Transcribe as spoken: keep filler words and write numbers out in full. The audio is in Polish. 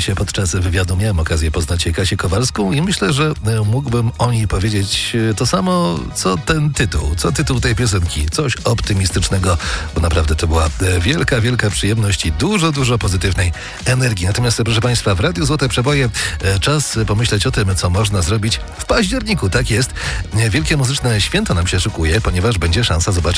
się podczas wywiadu miałem okazję poznać Kasię Kowalską i myślę, że mógłbym o niej powiedzieć to samo, co ten tytuł, co tytuł tej piosenki. Coś optymistycznego, bo naprawdę to była wielka, wielka przyjemność i dużo, dużo pozytywnej energii. Natomiast, proszę Państwa, w Radiu Złote Przeboje czas pomyśleć o tym, co można zrobić w październiku. Tak jest. Wielkie muzyczne święto nam się szykuje, ponieważ będzie szansa zobaczyć